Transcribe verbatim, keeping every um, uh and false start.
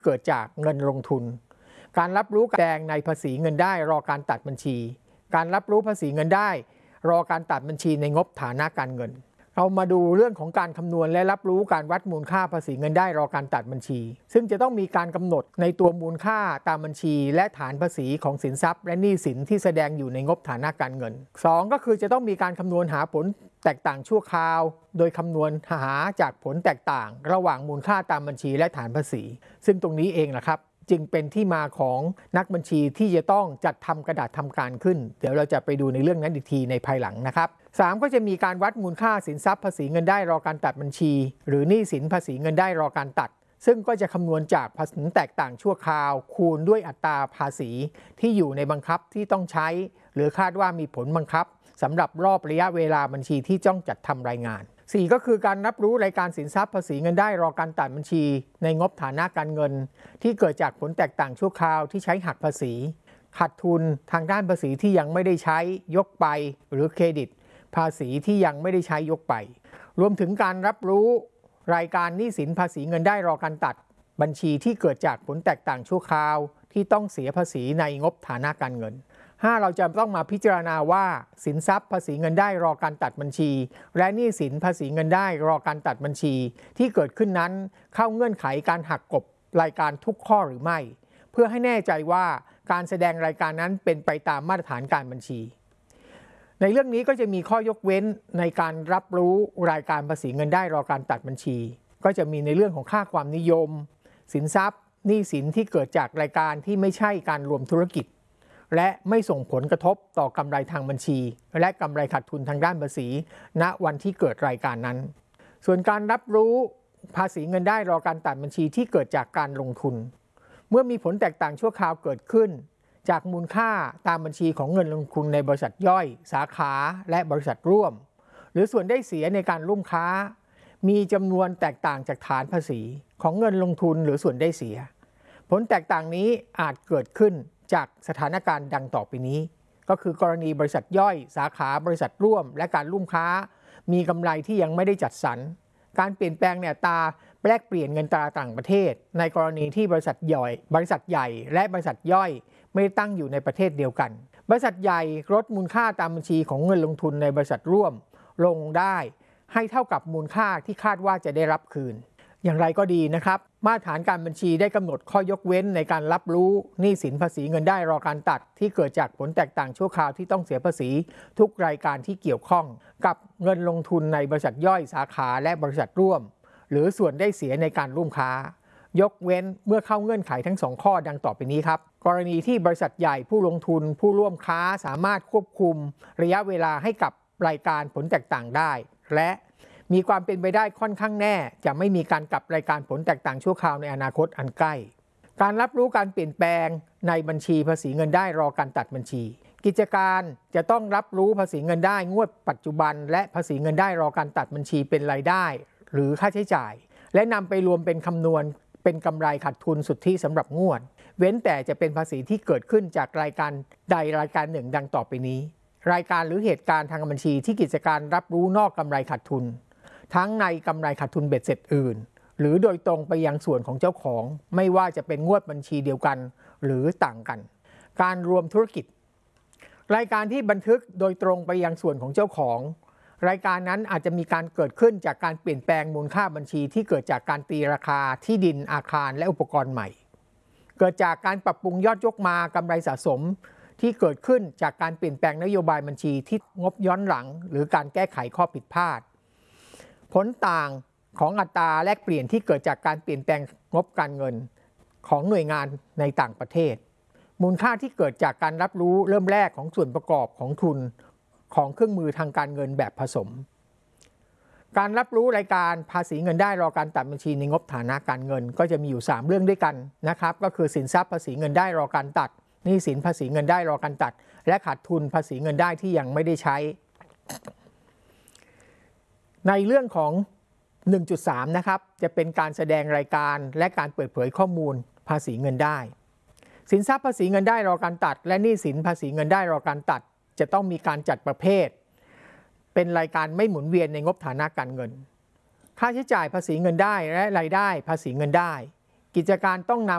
เกิดจากเงินลงทุนการรับรู้แสดงในภาษีเงินได้รอการตัดบัญชีการรับรู้ภาษีเงินได้รอการตัดบัญชีในงบฐานะการเงินเรามาดูเรื่องของการคำนวณและรับรู้การวัดมูลค่าภาษีเงินได้รอการตัดบัญชีซึ่งจะต้องมีการกำหนดในตัวมูลค่าตามบัญชีและฐานภาษีของสินทรัพย์และหนี้สินที่แสดงอยู่ในงบฐานะการเงินสองก็คือจะต้องมีการคำนวณหาผลแตกต่างชั่วคราวโดยคำนวณหาจากผลแตกต่างระหว่างมูลค่าตามบัญชีและฐานภาษีซึ่งตรงนี้เองแหละครับจึงเป็นที่มาของนักบัญชีที่จะต้องจัดทำกระดาษทำการขึ้นเดี๋ยวเราจะไปดูในเรื่องนั้นอีกทีในภายหลังนะครับสามก็จะมีการวัดมูลค่าสินทรัพย์ภาษีเงินได้รอการตัดบัญชีหรือหนี้สินภาษีเงินได้รอการตัดซึ่งก็จะคำนวณจากภาษีแตกต่างชั่วคราวคูณด้วยอัตราภาษีที่อยู่ในบังคับที่ต้องใช้หรือคาดว่ามีผลบังคับสำหรับรอบระยะเวลาบัญชีที่ต้องจัดทำรายงานสี่ก็คือการรับรู้รายการสินทรัพย์ภาษีเงินได้รอการตัดบัญชีในงบฐานะการเงินที่เกิดจากผลแตกต่างชั่วคราวที่ใช้หักภาษีขาดทุนทางด้านภาษีที่ยังไม่ได้ใช้ยกไปหรือเครดิตภาษีที่ยังไม่ได้ใช้ยกไปรวมถึงการรับรู้รายการหนี้สินภาษีเงินได้รอการตัดบัญชีที่เกิดจากผลแตกต่างชั่วคราวที่ต้องเสียภาษีในงบฐานะการเงินห้าเราจะต้องมาพิจารณาว่าสินทรัพย์ภาษีเงินได้รอการตัดบัญชีและหนี้สินภาษีเงินได้รอการตัดบัญชีที่เกิดขึ้นนั้นเข้าเงื่อนไขการหักกลบรายการทุกข้อหรือไม่เพื่อให้แน่ใจว่าการแสดงรายการนั้นเป็นไปตามมาตรฐานการบัญชีในเรื่องนี้ก็จะมีข้อยกเว้นในการรับรู้รายการภาษีเงินได้รอการตัดบัญชีก็จะมีในเรื่องของค่าความนิยมสินทรัพย์หนี้สินที่เกิดจากรายการที่ไม่ใช่การรวมธุรกิจและไม่ส่งผลกระทบต่อกำไรทางบัญชีและกำไรขาดทุนทางด้านภาษีณวันที่เกิดรายการนั้นส่วนการรับรู้ภาษีเงินได้รอการตัดบัญชีที่เกิดจากการลงทุนเมื่อมีผลแตกต่างชั่วคราวเกิดขึ้นจากมูลค่าตามบัญชีของเงินลงทุนในบริษัทย่อยสาขาและบริษัทร่วมหรือส่วนได้เสียในการร่วมค้ามีจำนวนแตกต่างจากฐานภาษีของเงินลงทุนหรือส่วนได้เสียผลแตกต่างนี้อาจเกิดขึ้นจากสถานการณ์ดังต่อไปนี้ก็คือกรณีบริษัทย่อยสาขาบริษัทร่วมและการร่วมค้ามีกำไรที่ยังไม่ได้จัดสรรการเปลี่ยนแปลงในอัตราแลกเปลี่ยนเงินตราต่างประเทศในกรณีที่บริษัทย่อยบริษัทใหญ่และบริษัทย่อยไม่ตั้งอยู่ในประเทศเดียวกันบริษัทใหญ่ลดมูลค่าตามบัญชีของเงินลงทุนในบริษัทร่วมลงได้ให้เท่ากับมูลค่าที่คาดว่าจะได้รับคืนอย่างไรก็ดีนะครับมาตรฐานการบัญชีได้กำหนดข้อยกเว้นในการรับรู้หนี้สินภาษีเงินได้รอการตัดที่เกิดจากผลแตกต่างชั่วคราวที่ต้องเสียภาษีทุกรายการที่เกี่ยวข้องกับเงินลงทุนในบริษัทย่อยสาขาและบริษัทร่วมหรือส่วนได้เสียในการร่วมค้ายกเว้นเมื่อเข้าเงื่อนไขทั้งสองข้อดังต่อไปนี้ครับกรณีที่บริษัทใหญ่ผู้ลงทุนผู้ร่วมค้าสามารถควบคุมระยะเวลาให้กับรายการผลแตกต่างได้และมีความเป็นไปได้ค่อนข้างแน่จะไม่มีการกลับรายการผลแตกต่างชั่วคราวในอนาคตอันใกล้การรับรู้การเปลี่ยนแปลงในบัญชีภาษีเงินได้รอการตัดบัญชีกิจการจะต้องรับรู้ภาษีเงินได้งวดปัจจุบันและภาษีเงินได้รอการตัดบัญชีเป็นรายได้หรือค่าใช้จ่ายและนำไปรวมเป็นคำนวณเป็นกำไรขาดทุนสุทธิสำหรับงวดเว้นแต่จะเป็นภาษีที่เกิดขึ้นจากรายการใดรายการหนึ่งดังต่อไปนี้รายการหรือเหตุการณ์ทางบัญชีที่กิจการรับรู้นอกกำไรขาดทุนทั้งในกำไรขาดทุนเบ็ดเสร็จอื่นหรือโดยตรงไปยังส่วนของเจ้าของไม่ว่าจะเป็นงวดบัญชีเดียวกันหรือต่างกันการรวมธุรกิจรายการที่บันทึกโดยตรงไปยังส่วนของเจ้าของรายการนั้นอาจจะมีการเกิดขึ้นจากการเปลี่ยนแปลงมูลค่าบัญชีที่เกิดจากการตีราคาที่ดินอาคารและอุปกรณ์ใหม่เกิดจากการปรับปรุงยอดยกมากำไรสะสมที่เกิดขึ้นจากการเปลี่ยนแปลงนโยบายบัญชีที่งบย้อนหลังหรือการแก้ไขข้อผิดพลาดผลต่างของอัตราแลกเปลี่ยนที่เกิดจากการเปลี่ยนแปลงงบการเงินของหน่วยงานในต่างประเทศมูลค่าที่เกิดจากการรับรู้เริ่มแรกของส่วนประกอบของทุนของเครื่องมือทางการเงินแบบผสมการรับรู้รายการภาษีเงินได้รอการตัดบัญชีในงบฐานะการเงินก็จะมีอยู่สามเรื่องด้วยกันนะครับก็คือสินทรัพย์ภาษีเงินได้รอการตัดหนี้สินภาษีเงินได้รอการตัดและขาดทุนภาษีเงินได้ที่ยังไม่ได้ใช้ในเรื่องของ หนึ่งจุดสาม นะครับจะเป็นการแสดงรายการและการเปิดเผยข้อมูลภาษีเงินได้สินทรัพย์ภาษีเงินได้รอการตัดและหนี้สินภาษีเงินได้รอการตัดจะต้องมีการจัดประเภทเป็นรายการไม่หมุนเวียนในงบฐานะการเงินค่าใช้จ่ายภาษีเงินได้และรายได้ภาษีเงินได้กิจการต้องน